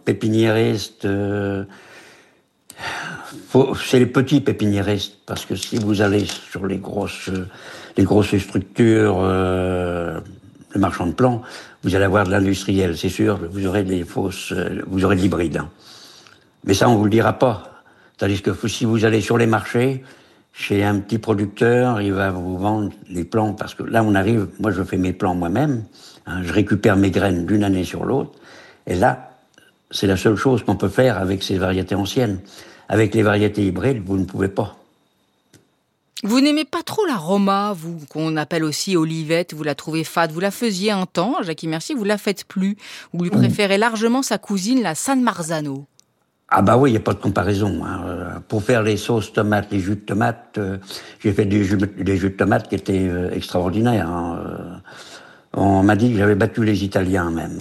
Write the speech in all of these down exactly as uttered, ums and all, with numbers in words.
pépiniéristes, euh, faut, c'est les petits pépiniéristes, parce que si vous allez sur les grosses, les grosses structures, euh, le marchand de plants, vous allez avoir de l'industriel, c'est sûr, vous aurez des fausses, vous aurez de l'hybride. Hein. Mais ça, on vous le dira pas. Tandis que si vous allez sur les marchés, chez un petit producteur, il va vous vendre les plants, parce que là, on arrive, moi, je fais mes plants moi-même, hein, je récupère mes graines d'une année sur l'autre, et là, c'est la seule chose qu'on peut faire avec ces variétés anciennes. Avec les variétés hybrides, vous ne pouvez pas. Vous n'aimez pas trop la Roma, vous, qu'on appelle aussi olivette, vous la trouvez fade. Vous la faisiez un temps, Jackie Mercier, vous la faites plus. Vous lui préférez largement sa cousine, la San Marzano. Ah bah oui, il n'y a pas de comparaison. Hein. Pour faire les sauces tomates, les jus de tomates, euh, j'ai fait des jus, des jus de tomates qui étaient euh, extraordinaires. Hein. Euh, on m'a dit que j'avais battu les Italiens même.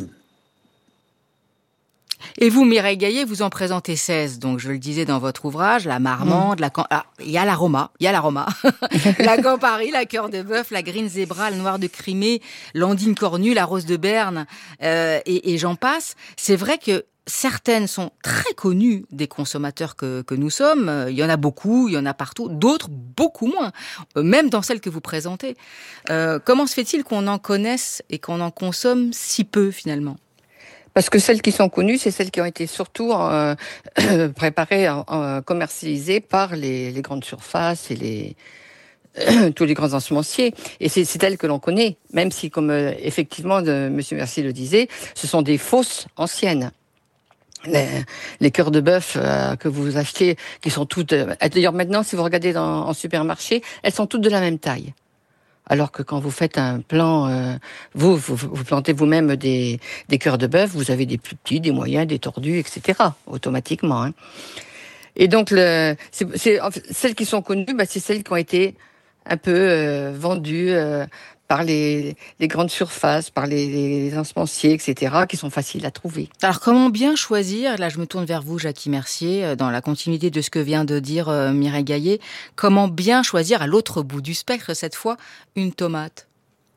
Et vous, Mireille Gaillet, vous en présentez seize, donc je le disais dans votre ouvrage, la Marmande, mmh. la Cam... ah, il y a la Roma, il y a la Roma, la Campari, la Cœur de Bœuf, la Green Zebra, le Noir de Crimée, l'Andine Cornue, la Rose de Berne, euh, et, et j'en passe. C'est vrai que certaines sont très connues des consommateurs que, que nous sommes. Il y en a beaucoup, il y en a partout. D'autres, beaucoup moins, même dans celles que vous présentez. Euh, comment se fait-il qu'on en connaisse et qu'on en consomme si peu, finalement ? Parce que celles qui sont connues, c'est celles qui ont été surtout euh, préparées, euh, commercialisées par les, les grandes surfaces et les tous les grands ensemenciers. Et c'est, c'est elles que l'on connaît, même si, comme euh, effectivement de, Monsieur Mercier le disait, ce sont des fausses anciennes. Les, les cœurs de bœuf euh, que vous achetez, qui sont toutes... Euh, d'ailleurs, maintenant, si vous regardez dans, en supermarché, elles sont toutes de la même taille. Alors que quand vous faites un plan, euh, vous, vous, vous plantez vous-même des, des cœurs de bœuf, vous avez des plus petits, des moyens, des tordus, et cetera. Automatiquement. Hein. Et donc, le, c'est, c'est, celles qui sont connues, bah, c'est celles qui ont été un peu euh, vendues euh, par les, les grandes surfaces, par les, les ensemenciers, et cetera, qui sont faciles à trouver. Alors, comment bien choisir, là je me tourne vers vous, Jackie Mercier, dans la continuité de ce que vient de dire euh, Mireille Gaillet, comment bien choisir, à l'autre bout du spectre cette fois, une tomate ?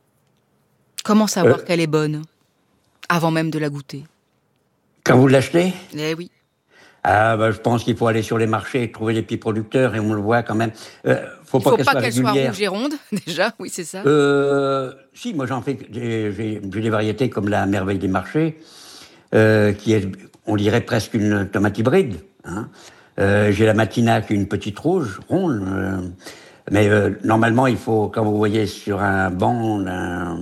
Comment savoir euh, qu'elle est bonne, avant même de la goûter ? Quand vous l'achetez ? Eh oui. Ah, bah, je pense qu'il faut aller sur les marchés et trouver les petits producteurs, et on le voit quand même. Euh, faut Il pas faut qu'elle pas soit qu'elle régulière. soit rouge et ronde, déjà, oui, c'est ça. Euh, si, moi j'en fais, j'ai, j'ai, j'ai des variétés comme la Merveille des marchés, euh, qui est, on dirait presque une tomate hybride. Hein. Euh, j'ai la Matina qui est une petite rouge, ronde. Euh, mais euh, normalement, il faut, quand vous voyez sur un banc d'un,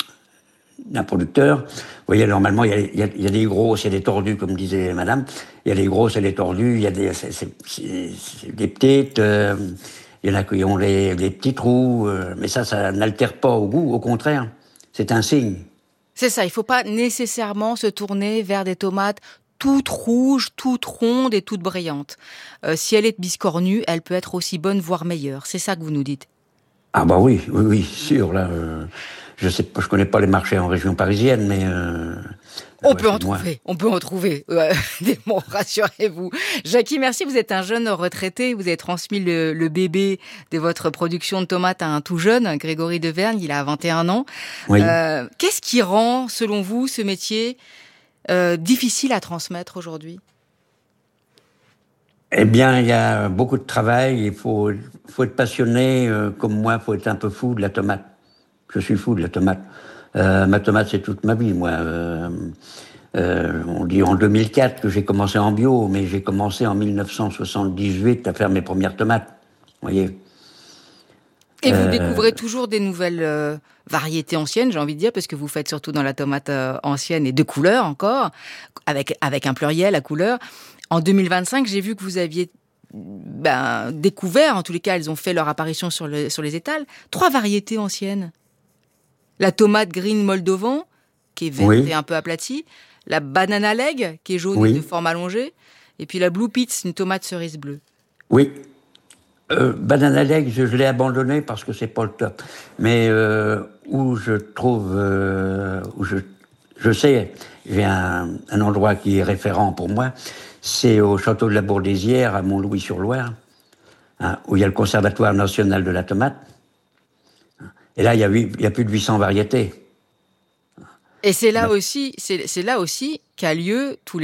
d'un producteur, vous voyez, normalement, il y a, il y a, il y a des grosses, il y a des tordus, comme disait madame. Il y a des grosses et des tordus, il y a des, c'est, c'est, c'est, c'est des petites, euh, il y en a qui ont les, les petits trous, euh, mais ça, ça n'altère pas au goût, au contraire, c'est un signe. C'est ça, il ne faut pas nécessairement se tourner vers des tomates toutes rouges, toutes rondes et toutes brillantes. Euh, si elle est biscornue, elle peut être aussi bonne, voire meilleure. C'est ça que vous nous dites. Ah bah oui, oui, oui, sûr, là... Euh... Je sais pas, je connais pas les marchés en région parisienne, mais euh, on, ouais, peut en trouver, on peut en trouver, on peut en trouver. Bon, rassurez-vous. Jackie Mercier, vous êtes un jeune retraité. Vous avez transmis le, le bébé de votre production de tomates à un tout jeune, Grégory Devergne. Il a vingt et un ans. Oui. Euh, qu'est-ce qui rend, selon vous, ce métier euh, difficile à transmettre aujourd'hui ? Eh bien, il y a beaucoup de travail. Il faut, faut être passionné, euh, comme moi. Il faut être un peu fou de la tomate. Je suis fou de la tomate. Euh, ma tomate, c'est toute ma vie, moi. Euh, euh, on dit en deux mille quatre que j'ai commencé en bio, mais j'ai commencé en dix-neuf cent soixante-dix-huit à faire mes premières tomates. Vous voyez ? Et vous euh... découvrez toujours des nouvelles euh, variétés anciennes, j'ai envie de dire, parce que vous faites surtout dans la tomate euh, ancienne et de couleur encore, avec, avec un pluriel à couleur. En deux mille vingt-cinq, j'ai vu que vous aviez ben, découvert, en tous les cas, elles ont fait leur apparition sur, le, sur les étals, trois variétés anciennes. La tomate green moldovan, qui est verte oui. et un peu aplatie. La banana leg, qui est jaune oui. et de forme allongée. Et puis la blue pits, une tomate cerise bleue. Oui. Euh, banana leg, je, je l'ai abandonné parce que c'est pas le top. Mais euh, où je trouve, euh, où je, je sais, j'ai un, un endroit qui est référent pour moi, c'est au château de la Bourdésière, à Montlouis-sur-Loire, hein, où il y a le Conservatoire national de la tomate. Et là, il y a, huit, il y a plus de huit cents variétés. Et c'est là aussi, c'est, c'est là aussi qu'a lieu tous les